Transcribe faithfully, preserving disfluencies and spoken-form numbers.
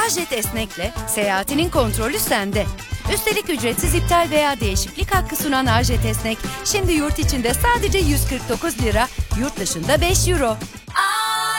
A-Jet Esnek'le seyahatinin kontrolü sende. Üstelik ücretsiz iptal veya değişiklik hakkı sunan A-Jet Esnek, şimdi yurt içinde sadece yüz kırk dokuz lira, yurt dışında beş euro.